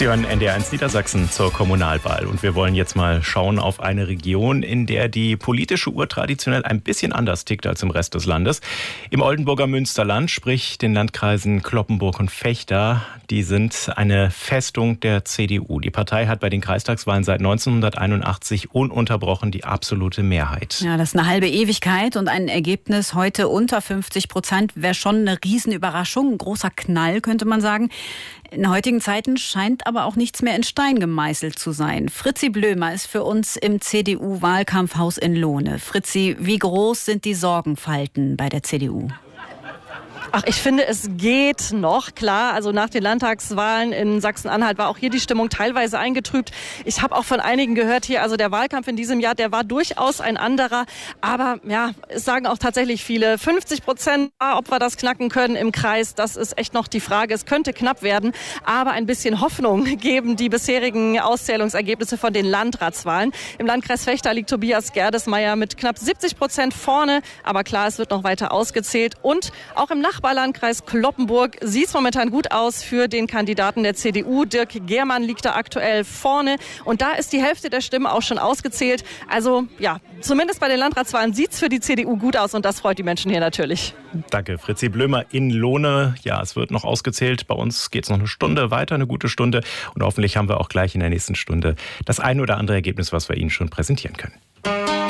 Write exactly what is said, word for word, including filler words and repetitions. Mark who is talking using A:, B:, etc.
A: Sie hören N D R eins Niedersachsen zur Kommunalwahl. Und wir wollen jetzt mal schauen auf eine Region, in der die politische Uhr traditionell ein bisschen anders tickt als im Rest des Landes. Im Oldenburger Münsterland, sprich den Landkreisen Cloppenburg und Vechta, die sind eine Festung der C D U. Die Partei hat bei den Kreistagswahlen seit neunzehnhunderteinundachtzig ununterbrochen die absolute Mehrheit.
B: Ja, das ist eine halbe Ewigkeit und ein Ergebnis heute unter fünfzig Prozent wäre schon eine Riesenüberraschung, ein großer Knall, könnte man sagen. In heutigen Zeiten scheint aber auch nichts mehr in Stein gemeißelt zu sein. Fritzi Blömer ist für uns im C D U-Wahlkampfhaus in Lohne. Fritzi, wie groß sind die Sorgenfalten bei der C D U?
C: Ach, ich finde, es geht noch. Klar, also nach den Landtagswahlen in Sachsen-Anhalt war auch hier die Stimmung teilweise eingetrübt. Ich habe auch von einigen gehört hier, also der Wahlkampf in diesem Jahr, der war durchaus ein anderer. Aber ja, es sagen auch tatsächlich viele, fünfzig Prozent, ob wir das knacken können im Kreis, das ist echt noch die Frage. Es könnte knapp werden, aber ein bisschen Hoffnung geben die bisherigen Auszählungsergebnisse von den Landratswahlen. Im Landkreis Vechta liegt Tobias Gerdesmeier mit knapp siebzig Prozent vorne. Aber klar, es wird noch weiter ausgezählt. Und auch im Nachbarlandkreis Cloppenburg sieht es momentan gut aus für den Kandidaten der C D U. Dirk Gehrmann liegt da aktuell vorne. Und da ist die Hälfte der Stimmen auch schon ausgezählt. Also ja, zumindest bei den Landratswahlen sieht es für die C D U gut aus. Und das freut die Menschen hier natürlich.
A: Danke, Fritzi Blömer in Lohne. Ja, es wird noch ausgezählt. Bei uns geht es noch eine Stunde weiter, eine gute Stunde. Und hoffentlich haben wir auch gleich in der nächsten Stunde das ein oder andere Ergebnis, was wir Ihnen schon präsentieren können.